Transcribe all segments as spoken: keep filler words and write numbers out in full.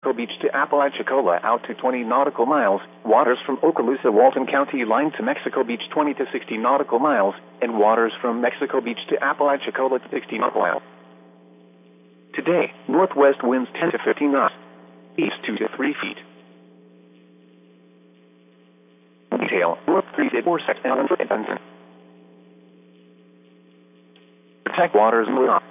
Mexico Beach to Apalachicola out to twenty nautical miles, waters from Okaloosa Walton County line to Mexico Beach twenty to sixty nautical miles, and waters from Mexico Beach to Apalachicola to sixty nautical miles. Today, northwest winds ten to fifteen knots, east two to three feet. Detail, north three to four seconds and foot and protect waters and runoff.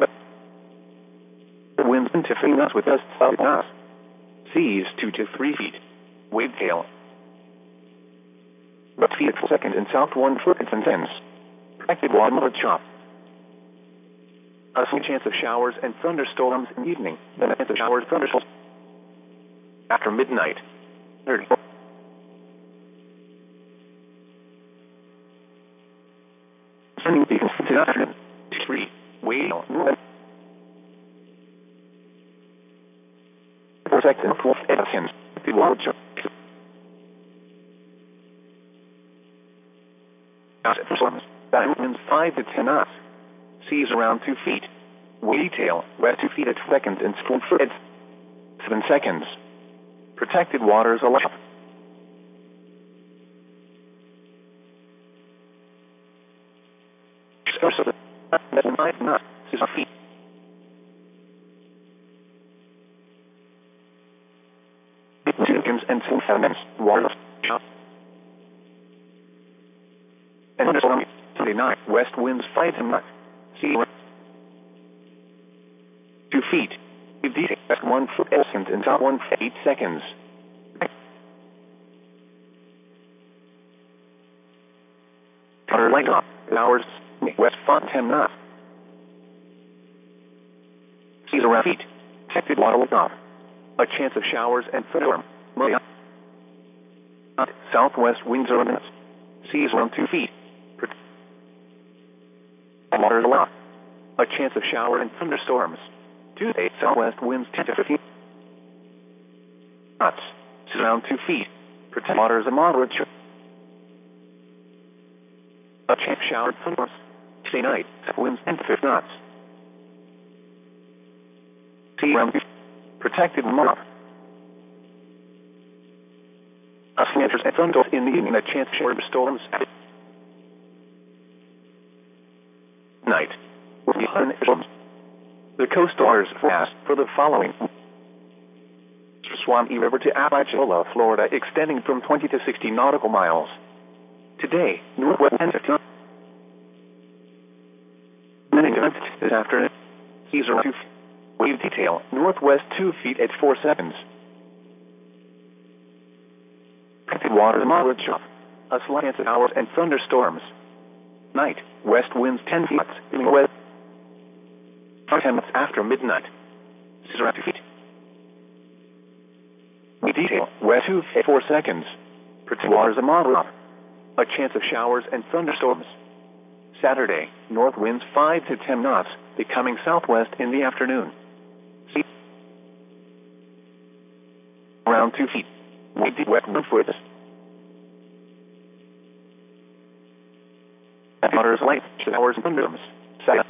Winds ten to fifteen knots with gusts south knots. Seas two to three feet. Wave tail. But feet per second and south one foot and tens. Protected water chop. A slight chance of showers and thunderstorms in the evening. Then a chance of showers and thunderstorms after midnight. thirty. Sending beacons to afternoon. three. Whale. Protect and fourth Edison. The water chop. Storms. Winds five to ten knots. Seas around two feet. Wave tail, west two feet at seconds and full foot at seven seconds. Protected waters aloft. Five knots, six feet. Seconds and full seconds. Water chop. And storm. Sunday night, west winds five to knots. Sea two feet. With these west one foot seconds and top one foot eight seconds. Water light off. Hours west five ten knots. Seas around feet. Protected water light off. A chance of showers and thunderstorm. Southwest winds are minutes. Seas around two feet. Water aloft. A chance of shower and thunderstorms. Tuesday, southwest winds ten to fifteen knots. Around two feet. Protect waters a moderate. A chance of shower and thunderstorms. Tuesday night, winds ten to fifteen knots. Sea around two feet. Protected moderate. A snatchers and thunderstorms in the evening. A chance of shower and storms. Night. The coast waters forecast for the following. Suwannee River to Apalachicola, Florida, extending from twenty to sixty nautical miles. Today, northwest ten to fifteen. This afternoon, seas around two feet. Wave detail, northwest two feet at four seconds. Protected water moderate chop. A slight chance of showers and thunderstorms. Night, west winds ten feet, in west ten minutes after midnight. Seas around two feet. Wave detail, west two feet four seconds. Protected waters a moderate. A chance of showers and thunderstorms. Saturday, north winds five to ten knots, becoming southwest in the afternoon. Sea around two feet. Wave deep west one foot. Waters light, showers and thunderstorms. South.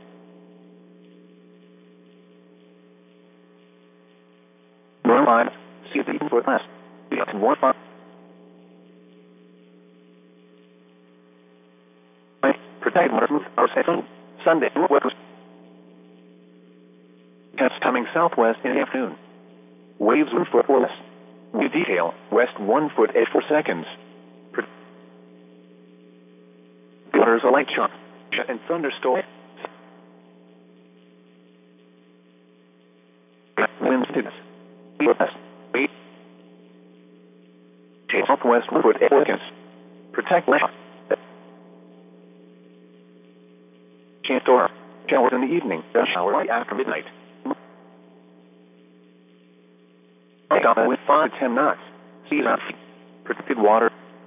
North five, sea at the foot last. One five. Protect water move our second Sunday northwest. Temps coming southwest in the afternoon. Waves one foot or less. New detail, west one foot at four seconds. Waters a light chop and thunderstorm. Winds to west. Eight. Southwest one foot at four seconds. Protect left. Chance storm. Showers in the evening. Shower right after midnight. Down with five to ten knots. Seas on feet. Protected water.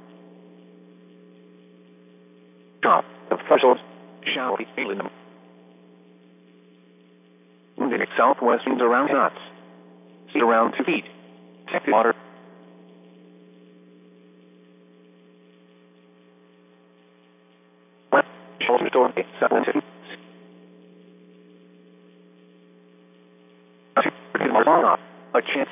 Drop. The threshold. Shower. In them. Wind southwest winds around knots. Sea around two feet. Protected water. Shoulder storm. Seven to a chance